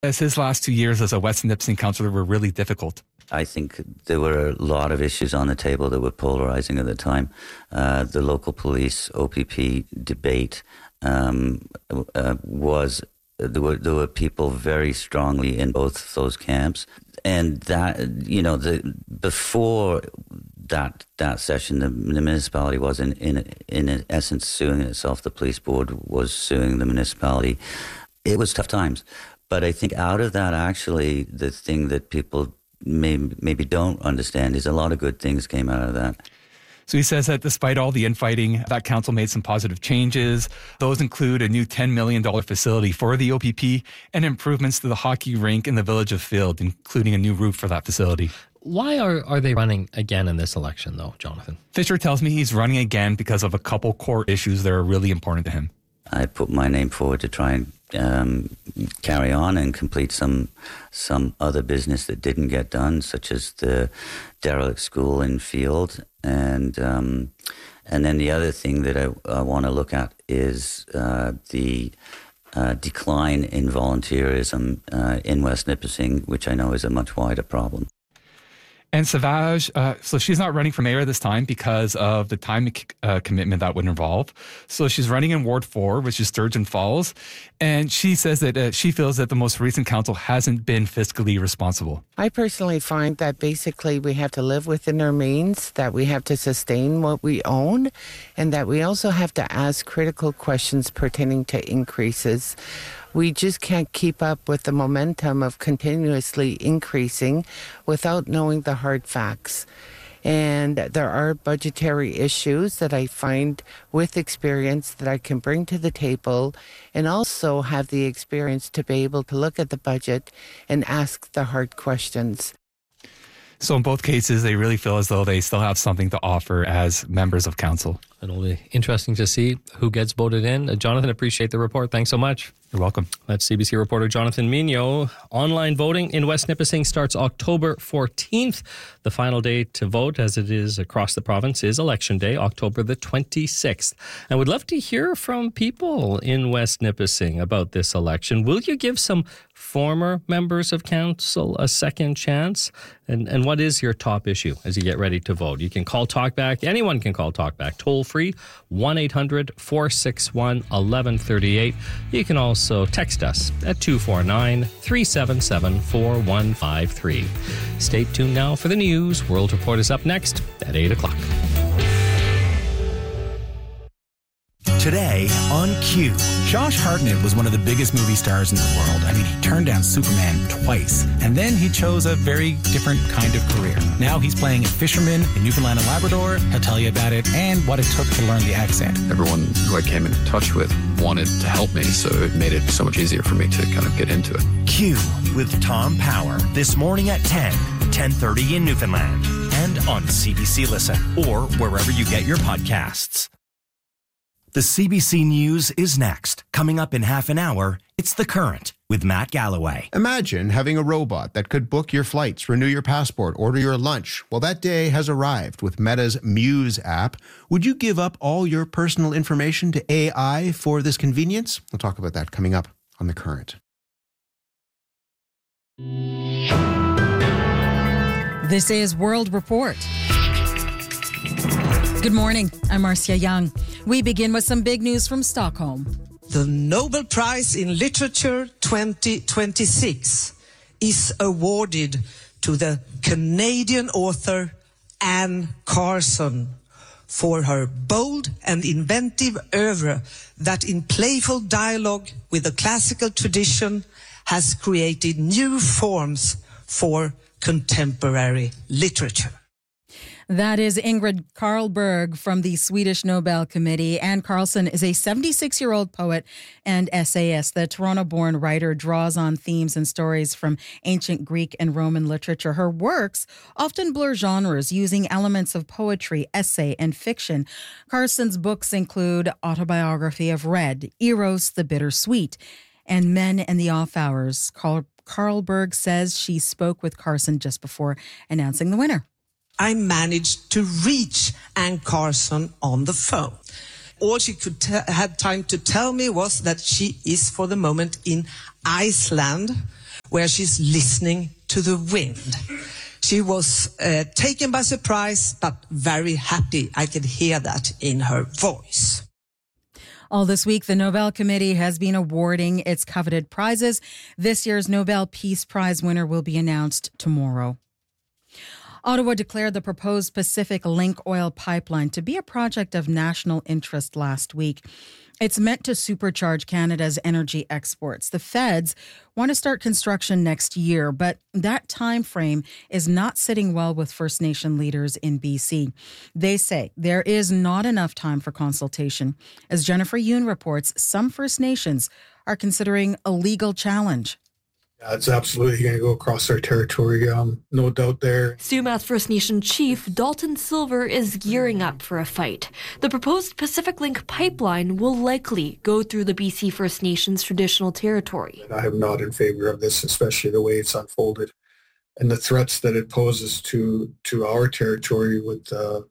As his last 2 years as a West Nipissing councillor were really difficult. I think there were a lot of issues on the table that were polarizing at the time. The local police OPP debate was there were people very strongly in both those camps, and that before that session, the municipality was in essence suing itself. The police board was suing the municipality. It was tough times. But I think out of that, actually, the thing that people maybe don't understand is a lot of good things came out of that. So he says that despite all the infighting, that council made some positive changes. Those include a new $10 million facility for the OPP and improvements to the hockey rink in the village of Field, including a new roof for that facility. Why are they running again in this election, though, Jonathan? Fisher tells me he's running again because of a couple core issues that are really important to him. I put my name forward to try and carry on and complete some other business that didn't get done, such as the derelict school in Field, and then the other thing that I want to look at is the decline in volunteerism in West Nipissing, which I know is a much wider problem. And Savage, so she's not running for mayor this time because of the time commitment that would involve. So she's running in Ward 4, which is Sturgeon Falls. And she says that she feels that the most recent council hasn't been fiscally responsible. I personally find that basically we have to live within our means, that we have to sustain what we own, and that we also have to ask critical questions pertaining to increases. We just can't keep up with the momentum of continuously increasing without knowing the hard facts. And there are budgetary issues that I find with experience that I can bring to the table, and also have the experience to be able to look at the budget and ask the hard questions. So in both cases, they really feel as though they still have something to offer as members of council. It'll be interesting to see who gets voted in. Jonathan, appreciate the report. Thanks so much. You're welcome. That's CBC reporter Jonathan Mignot. Online voting in West Nipissing starts October 14th. The final day to vote, as it is across the province, is Election Day, October the 26th. And we'd love to hear from people in West Nipissing about this election. Will you give some former members of council a second chance? And what is your top issue as you get ready to vote? You can call Talkback. Anyone can call Talkback. Toll free, 1-800-461-1138. You can also text us at 249-377-4153. Stay tuned now for the news. World Report is up next at 8 o'clock. Today on Q. Josh Hartnett was one of the biggest movie stars in the world. I mean, he turned down Superman twice, and then he chose a very different kind of career. Now he's playing a fisherman in Newfoundland and Labrador. He'll tell you about it and what it took to learn the accent. Everyone who I came in touch with wanted to help me, so it made it so much easier for me to kind of get into it. Q with Tom Power, this morning at 10:30 in Newfoundland, and on CBC Listen, or wherever you get your podcasts. The CBC News is next. Coming up in half an hour, it's The Current with Matt Galloway. Imagine having a robot that could book your flights, renew your passport, order your lunch. Well, that day has arrived with Meta's Muse app. Would you give up all your personal information to AI for this convenience? We'll talk about that coming up on The Current. This is World Report. Good morning. I'm Marcia Young. We begin with some big news from Stockholm. The Nobel Prize in Literature 2026 is awarded to the Canadian author Anne Carson for her bold and inventive oeuvre that in playful dialogue with the classical tradition has created new forms for contemporary literature. That is Ingrid Carlberg from the Swedish Nobel Committee. Anne Carlson is a 76-year-old poet and essayist. The Toronto-born writer draws on themes and stories from ancient Greek and Roman literature. Her works often blur genres, using elements of poetry, essay, and fiction. Carson's books include Autobiography of Red, Eros the Bittersweet, and Men and the Off Hours. Carlberg says she spoke with Carson just before announcing the winner. I managed to reach Anne Carson on the phone. All she could had time to tell me was that she is for the moment in Iceland, where she's listening to the wind. She was taken by surprise, but very happy. I could hear that in her voice. All this week, the Nobel Committee has been awarding its coveted prizes. This year's Nobel Peace Prize winner will be announced tomorrow. Ottawa declared the proposed Pacific Link oil pipeline to be a project of national interest last week. It's meant to supercharge Canada's energy exports. The feds want to start construction next year, but that time frame is not sitting well with First Nation leaders in BC. They say there is not enough time for consultation. As Jennifer Yoon reports, some First Nations are considering a legal challenge. Yeah, it's absolutely going to go across our territory, no doubt there. Sumac First Nation Chief Dalton Silver is gearing up for a fight. The proposed Pacific Link pipeline will likely go through the BC First Nations traditional territory. I am not in favor of this, especially the way it's unfolded and the threats that it poses to our territory with,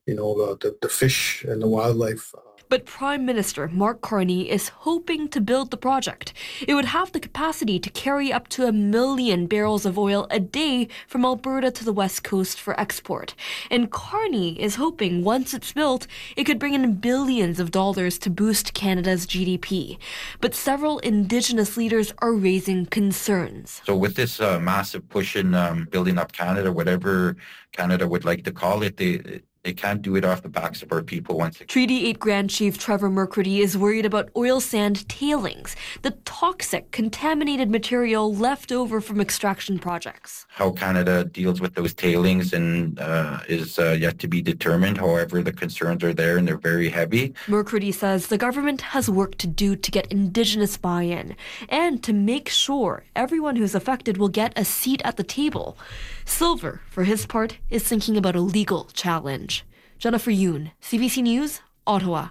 the fish and the wildlife. But Prime Minister Mark Carney is hoping to build the project. It would have the capacity to carry up to 1 million barrels of oil a day from Alberta to the West Coast for export. And Carney is hoping once it's built, it could bring in billions of dollars to boost Canada's GDP. But several Indigenous leaders are raising concerns. So with this massive push in building up Canada, whatever Canada would like to call it, they can't do it off the backs of our people once again. Treaty 8 Grand Chief Trevor McCurdy is worried about oil sand tailings, the toxic, contaminated material left over from extraction projects. How Canada deals with those tailings and is yet to be determined. However, the concerns are there and they're very heavy. McCurdy says the government has work to do to get Indigenous buy-in and to make sure everyone who's affected will get a seat at the table. Silver, for his part, is thinking about a legal challenge. Jennifer Yoon, CBC News, Ottawa.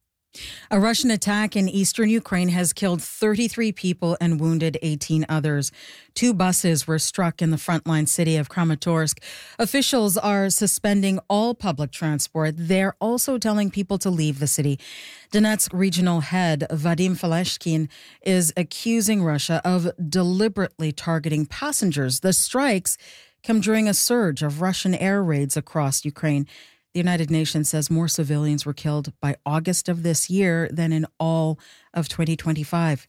A Russian attack in eastern Ukraine has killed 33 people and wounded 18 others. 2 buses were struck in the frontline city of Kramatorsk. Officials are suspending all public transport. They're also telling people to leave the city. Donetsk regional head Vadim Faleshkin is accusing Russia of deliberately targeting passengers. The strikes come during a surge of Russian air raids across Ukraine. The United Nations says more civilians were killed by August of this year than in all of 2025.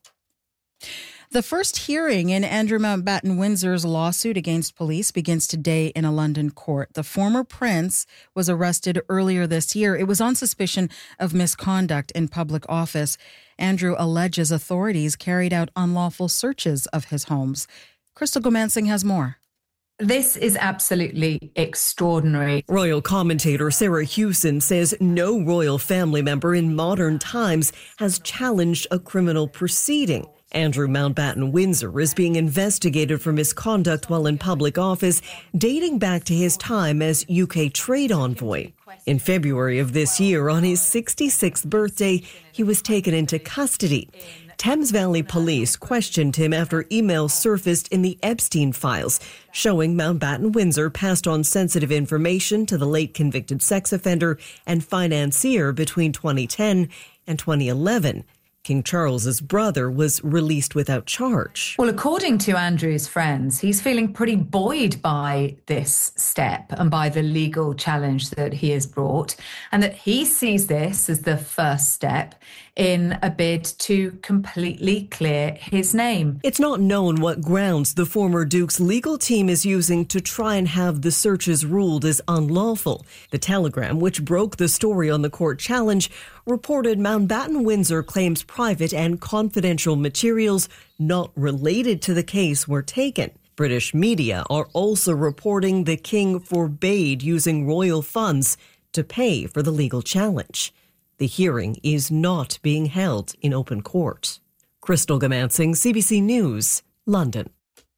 The first hearing in Andrew Mountbatten Windsor's lawsuit against police begins today in a London court. The former prince was arrested earlier this year. It was on suspicion of misconduct in public office. Andrew alleges authorities carried out unlawful searches of his homes. Crystal Gomansing has more. This is absolutely extraordinary. Royal commentator Sarah Hewson says no royal family member in modern times has challenged a criminal proceeding. Andrew Mountbatten Windsor is being investigated for misconduct while in public office, dating back to his time as UK trade envoy. In February of this year, on his 66th birthday, he was taken into custody. Thames Valley Police questioned him after emails surfaced in the Epstein files, showing Mountbatten Windsor passed on sensitive information to the late convicted sex offender and financier between 2010 and 2011. King Charles's brother was released without charge. Well, according to Andrew's friends, he's feeling pretty buoyed by this step and by the legal challenge that he has brought, and that he sees this as the first step in a bid to completely clear his name. It's not known what grounds the former Duke's legal team is using to try and have the searches ruled as unlawful. The Telegram, which broke the story on the court challenge, reported Mountbatten Windsor claims private and confidential materials not related to the case were taken. British media are also reporting the king forbade using royal funds to pay for the legal challenge. The hearing is not being held in open court. Crystal Gomansing, CBC News, London.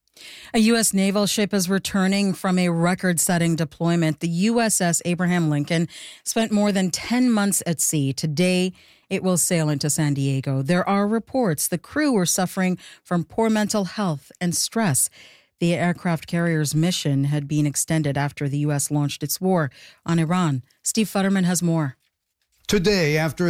A U.S. naval ship is returning from a record-setting deployment. The USS Abraham Lincoln spent more than 10 months at sea. Today, it will sail into San Diego. There are reports the crew were suffering from poor mental health and stress. The aircraft carrier's mission had been extended after the U.S. launched its war on Iran. Steve Futterman has more. Today, after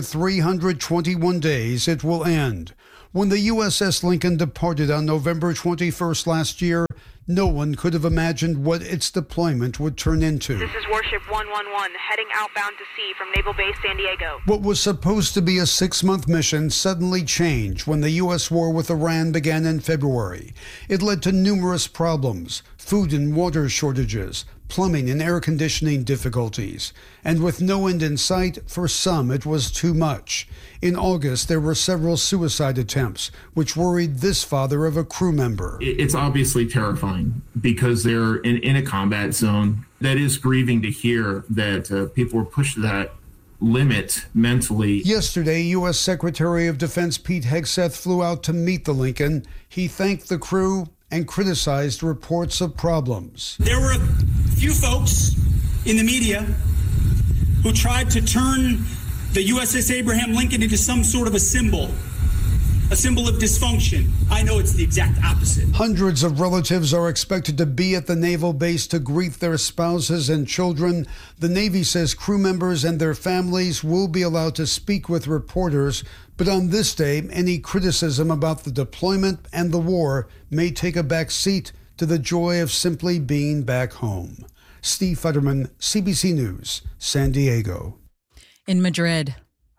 321 days, it will end. When the USS Lincoln departed on November 21st last year, No one could have imagined what its deployment would turn into. This is Warship 111 heading outbound to sea from Naval Base San Diego. What was supposed to be a 6-month mission suddenly changed when the U.S. war with Iran began in February. It led to numerous problems, food and water shortages, plumbing and air conditioning difficulties. And with no end in sight, for some it was too much. In August, there were several suicide attempts, which worried this father of a crew member. It's obviously terrifying because they're in a combat zone. That is grieving to hear that people were pushed to that limit mentally. Yesterday, U.S. Secretary of Defense Pete Hegseth flew out to meet the Lincoln. He thanked the crew and criticized reports of problems. There were a few folks in the media who tried to turn the USS Abraham Lincoln into some sort of a symbol of dysfunction. I know it's the exact opposite. Hundreds of relatives are expected to be at the naval base to greet their spouses and children. The Navy says crew members and their families will be allowed to speak with reporters, but on this day, any criticism about the deployment and the war may take a back seat to the joy of simply being back home. Steve Futterman, CBC News, San Diego. In Madrid.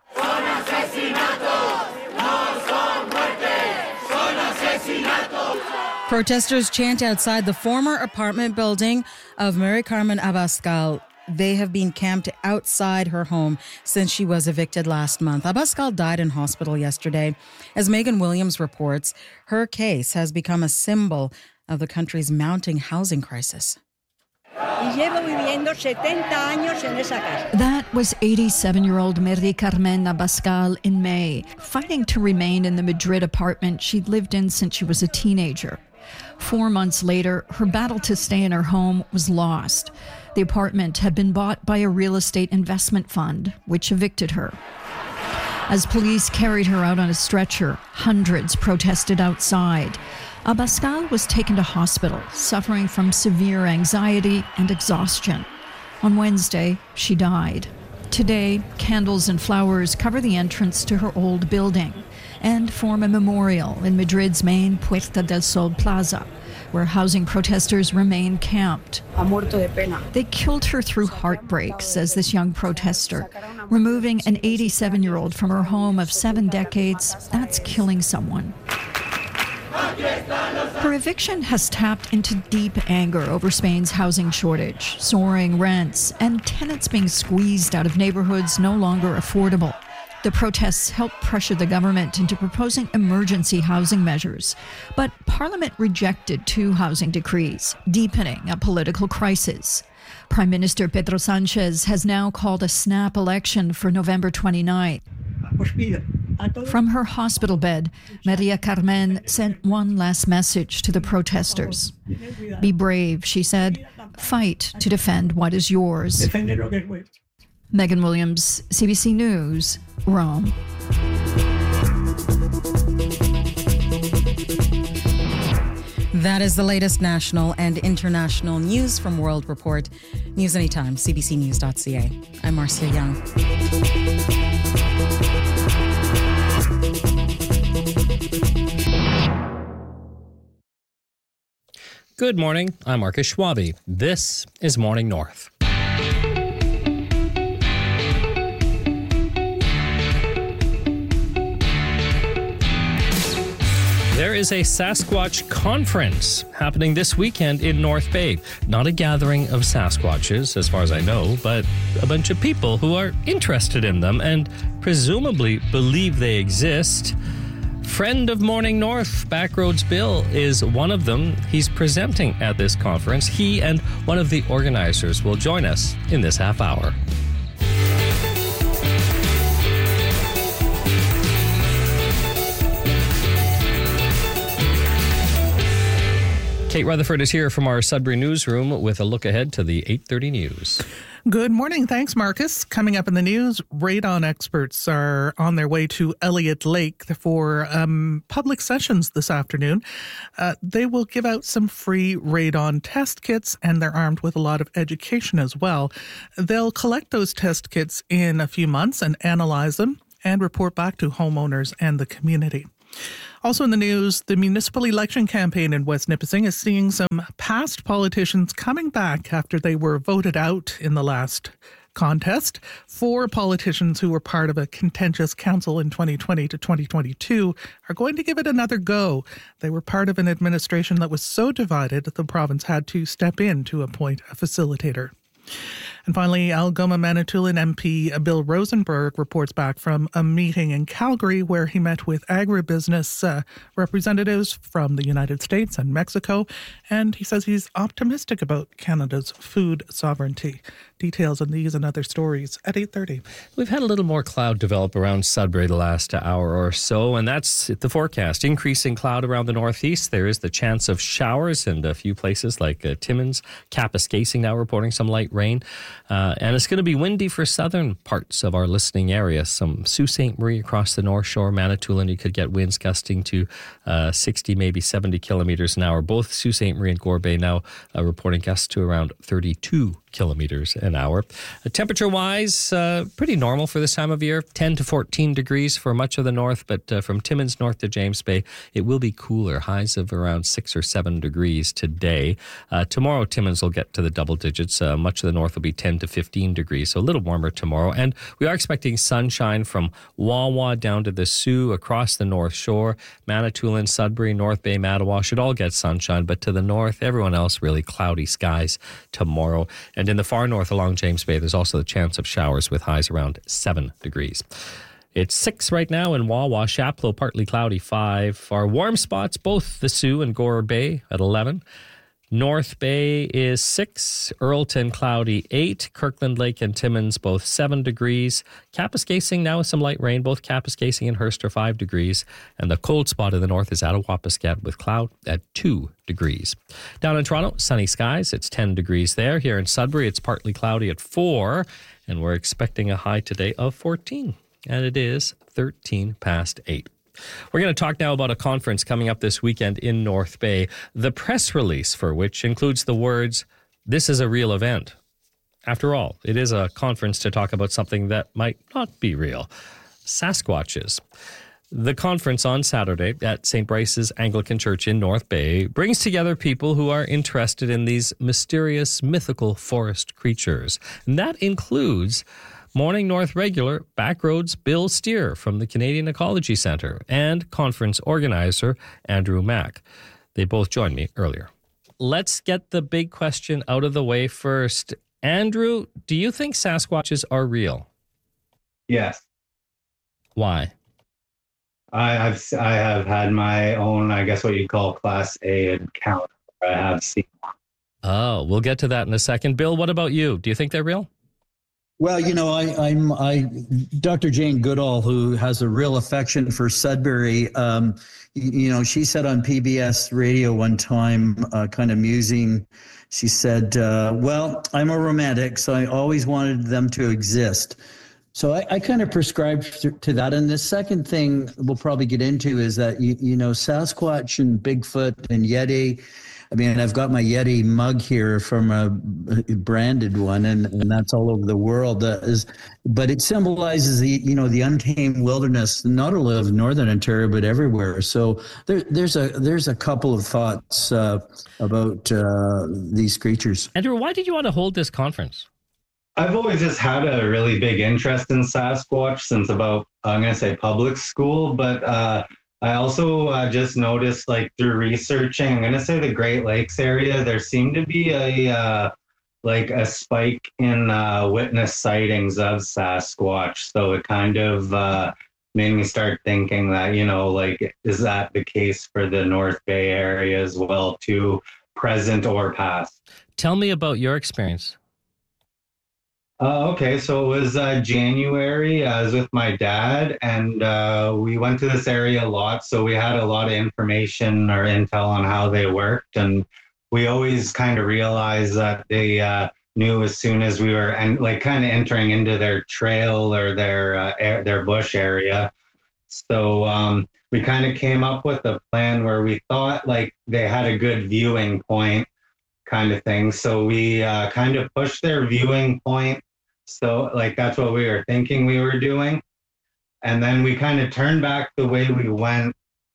Protesters chant outside the former apartment building of Mary Carmen Abascal. They have been camped outside her home since she was evicted last month. Abascal died in hospital yesterday. As Megan Williams reports, her case has become a symbol of the country's mounting housing crisis. That was 87-year-old Mary Carmen Abascal in May, fighting to remain in the Madrid apartment she'd lived in since she was a teenager. 4 months later, her battle to stay in her home was lost. The apartment had been bought by a real estate investment fund, which evicted her. As police carried her out on a stretcher, hundreds protested outside. Abascal was taken to hospital, suffering from severe anxiety and exhaustion. On Wednesday, she died. Today, candles and flowers cover the entrance to her old building and form a memorial in Madrid's main Puerta del Sol Plaza, where housing protesters remain camped. They killed her through heartbreak, says this young protester. Removing an 87-year-old from her home of 7 decades, that's killing someone. Her eviction has tapped into deep anger over Spain's housing shortage, soaring rents, and tenants being squeezed out of neighborhoods no longer affordable. The protests helped pressure the government into proposing emergency housing measures. But Parliament rejected 2 housing decrees, deepening a political crisis. Prime Minister Pedro Sanchez has now called a snap election for November 29th. From her hospital bed, Maria Carmen sent one last message to the protesters. Be brave, she said. Fight to defend what is yours. Megan Williams, CBC News, Rome. That is the latest national and international news from World Report. News anytime, cbcnews.ca. I'm Marcia Young. Good morning. I'm Marcus Schwabe. This is Morning North. There is a Sasquatch conference happening this weekend in North Bay. Not a gathering of Sasquatches, as far as I know, but a bunch of people who are interested in them and presumably believe they exist. Friend of Morning North, Backroads Bill, is one of them. He's presenting at this conference. He and one of the organizers will join us in this half hour. Kate Rutherford is here from our Sudbury newsroom with a look ahead to the 8:30 news. Good morning. Thanks, Marcus. Coming up in the news, radon experts are on their way to Elliott Lake for public sessions this afternoon. They will give out some free radon test kits, and they're armed with a lot of education as well. They'll collect those test kits in a few months and analyze them and report back to homeowners and the community. Also in the news, the municipal election campaign in West Nipissing is seeing some past politicians coming back after they were voted out in the last contest. 4 politicians who were part of a contentious council in 2020 to 2022 are going to give it another go. They were part of an administration that was so divided that the province had to step in to appoint a facilitator. And finally, Algoma Manitoulin MP Bill Rosenberg reports back from a meeting in Calgary where he met with agribusiness representatives from the United States and Mexico, and he says he's optimistic about Canada's food sovereignty. Details on these and other stories at 8:30. We've had a little more cloud develop around Sudbury the last hour or so, and that's the forecast. Increasing cloud around the northeast. There is the chance of showers in a few places like Timmins, Kapuskasing now reporting some light rain. And it's going to be windy for southern parts of our listening area. Some Sault Ste. Marie across the North Shore, Manitoulin, you could get winds gusting to 60, maybe 70 kilometers an hour. Both Sault Ste. Marie and Gore Bay now reporting gusts to around 32 kilometers an hour. Temperature-wise, pretty normal for this time of year, 10 to 14 degrees for much of the north, but from Timmins north to James Bay, it will be cooler, highs of around 6 or 7 degrees today. Tomorrow, Timmins will get to the double digits. Much of the north will be 10 to 15 degrees, so a little warmer tomorrow. And we are expecting sunshine from Wawa down to the Sault, across the North Shore. Manitoulin, Sudbury, North Bay, Mattawa should all get sunshine, but to the north, everyone else really cloudy skies tomorrow. And in the far north along James Bay, there's also the chance of showers with highs around 7 degrees. It's 6 right now in Wawa. Chapleau, partly cloudy, 5. Our warm spots, both the Sault and Gore Bay at 11. North Bay is 6, Earlton cloudy 8, Kirkland Lake and Timmins both 7 degrees. Kapuskasing now with some light rain, both Kapuskasing and Hearst are 5 degrees. And the cold spot in the north is Attawapiskat with cloud at 2 degrees. Down in Toronto, sunny skies, it's 10 degrees there. Here in Sudbury, it's partly cloudy at 4, and we're expecting a high today of 14. And it is 13 past 8. We're going to talk now about a conference coming up this weekend in North Bay, the press release for which includes the words, "This is a real event." After all, it is a conference to talk about something that might not be real, Sasquatches. The conference on Saturday at St. Bryce's Anglican Church in North Bay brings together people who are interested in these mysterious, mythical forest creatures. And that includes Morning North regular Backroads Bill Steer from the Canadian Ecology Centre and conference organizer Andrew Mack. They both joined me earlier. Let's get the big question out of the way first. Andrew, do you think Sasquatches are real? Yes. Why? I have had my own, I guess what you'd call Class A encounter. I have seen one. Oh, we'll get to that in a second. Bill, what about you? Do you think they're real? Well, you know, Dr. Jane Goodall, who has a real affection for Sudbury, you know, she said on PBS radio one time, kind of musing, she said, well, I'm a romantic, so I always wanted them to exist. So I kind of prescribed to that. And the second thing we'll probably get into is that, you know, Sasquatch and Bigfoot and Yeti, I mean, I've got my Yeti mug here from a branded one, and that's all over the world. But it symbolizes the untamed wilderness, not only of Northern Ontario, but everywhere. So there's a couple of thoughts about these creatures. Andrew, why did you want to hold this conference? I've always just had a really big interest in Sasquatch since about, I'm going to say public school, but I also just noticed, like, through researching, I'm going to say the Great Lakes area, there seemed to be a spike in witness sightings of Sasquatch. So it kind of made me start thinking that, you know, like, is that the case for the North Bay area as well, too, present or past? Tell me about your experience. Okay, so it was January. I was with my dad, and we went to this area a lot. So we had a lot of information or intel on how they worked, and we always kind of realized that they knew as soon as we were kind of entering into their trail or their bush area. So we kind of came up with a plan where we thought like they had a good viewing point, kind of thing. So we kind of pushed their viewing point. So like that's what we were thinking we were doing. And then we kind of turned back the way we went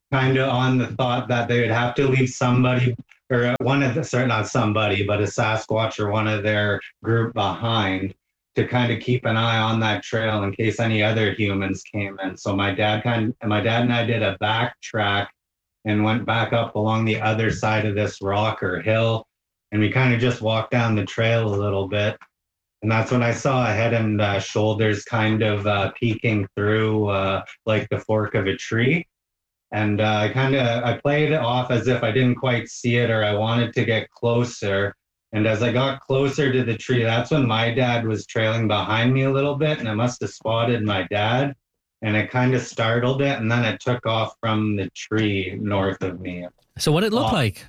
kind of on the thought that they would have to leave somebody or one of the, sorry, not somebody, but a Sasquatch or one of their group behind to kind of keep an eye on that trail in case any other humans came in. So my dad and I did a backtrack and went back up along the other side of this rock or hill, and we kind of just walked down the trail a little bit. And that's when I saw a head and shoulders kind of peeking through like the fork of a tree. And I played it off as if I didn't quite see it or I wanted to get closer. And as I got closer to the tree, that's when my dad was trailing behind me a little bit, and I must have spotted my dad, and it kind of startled it, and then it took off from the tree north of me. So what did it look like?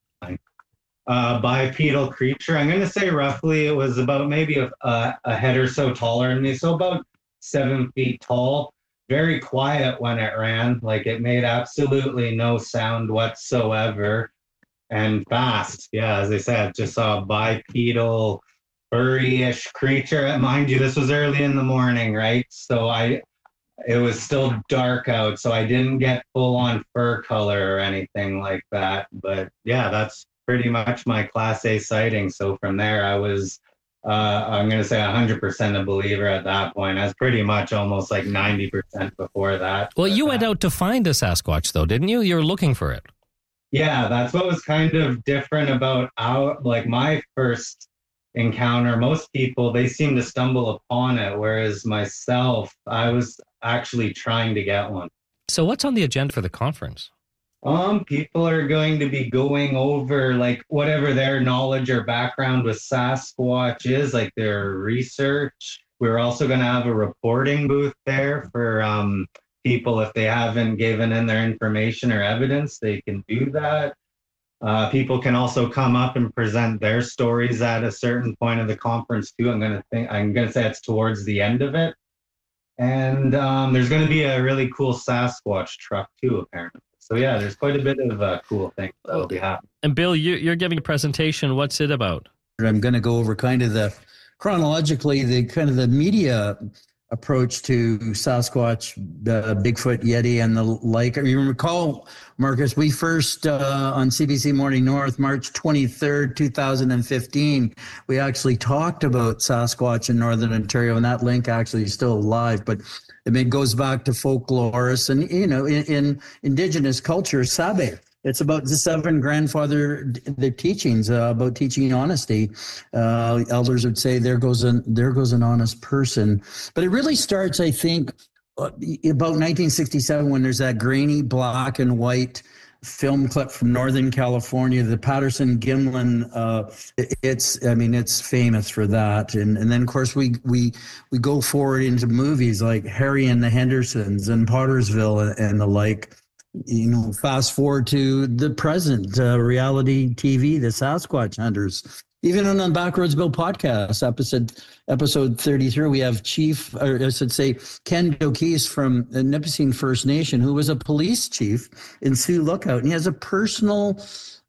Bipedal creature. I'm going to say roughly it was about maybe a head or so taller than me, so about 7 feet tall. Very quiet when it ran, like it made absolutely no sound whatsoever, and fast. Yeah, as I said, just saw a bipedal, furry-ish creature. Mind you, this was early in the morning, right? So it was still dark out, so I didn't get full-on fur color or anything like that. But yeah, that's pretty much my Class A sighting. So from there, I was I'm going to say 100% a believer at that point. I was pretty much almost like 90% before that. Well, you went out to find a Sasquatch, though, didn't you? You were looking for it. Yeah, that's what was kind of different about my first encounter. Most people, they seem to stumble upon it, whereas myself, I was actually trying to get one. So what's on the agenda for the conference? People are going to be going over like whatever their knowledge or background with Sasquatch is, like their research. We're also going to have a reporting booth there for people. If they haven't given in their information or evidence, they can do that. People can also come up and present their stories at a certain point of the conference too. I'm going to say it's towards the end of it. And there's going to be a really cool Sasquatch truck too, apparently. So yeah, there's quite a bit of cool things that will be happening. And Bill, you're giving a presentation. What's it about? I'm going to go over kind of the chronologically, the media approach to Sasquatch, Bigfoot, Yeti, and the like. You recall, Marcus, we first on CBC Morning North, March 23rd, 2015, we actually talked about Sasquatch in Northern Ontario, and that link actually is still alive. But it goes back to folklorists and, in Indigenous culture, Sabe. It's about the 7 grandfather, their teachings about teaching honesty. Elders would say, there goes an honest person. But it really starts, I think, about 1967 when there's that grainy black and white film clip from Northern California, the Patterson-Gimlin. It's famous for that. And then, of course, we go forward into movies like Harry and the Hendersons and Pottersville and the like. Fast forward to the present reality TV, the Sasquatch Hunters. Even on the Backroads Bill podcast, episode 33, we have Ken Dokees from the Nipissing First Nation, who was a police chief in Sioux Lookout, and he has a personal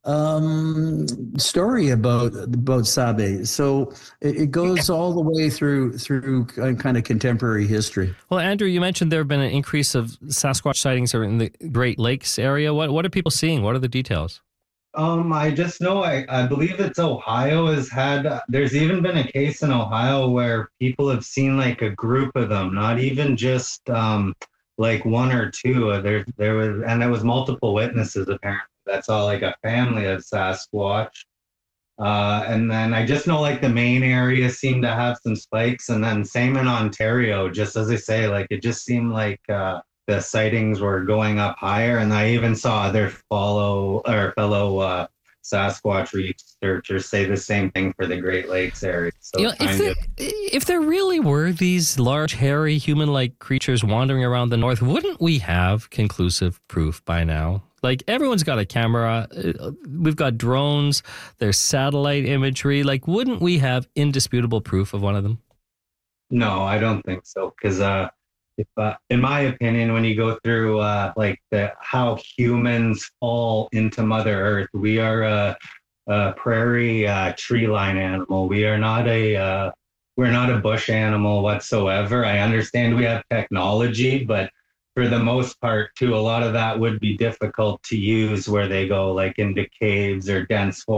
story about Sabe. So it goes all the way through kind of contemporary history. Well, Andrew, you mentioned there have been an increase of Sasquatch sightings in the Great Lakes area. What are people seeing? What are the details? I just know, I believe it's Ohio there's even been a case in Ohio where people have seen like a group of them, not even just like one or two. There was multiple witnesses apparently. That's all like a family of Sasquatch. And then I just know like the main area seemed to have some spikes, and then same in Ontario, just as I say, like it just seemed like the sightings were going up higher. And I even saw other fellow Sasquatch researchers say the same thing for the Great Lakes area. So if there really were these large, hairy, human-like creatures wandering around the north, wouldn't we have conclusive proof by now? Like, everyone's got a camera. We've got drones. There's satellite imagery. Like, wouldn't we have indisputable proof of one of them? No, I don't think so. Because in my opinion, when you go through how humans fall into Mother Earth, we are a prairie tree line animal. We are not we're not a bush animal whatsoever. I understand we have technology, but for the most part, too, a lot of that would be difficult to use where they go like into caves or dense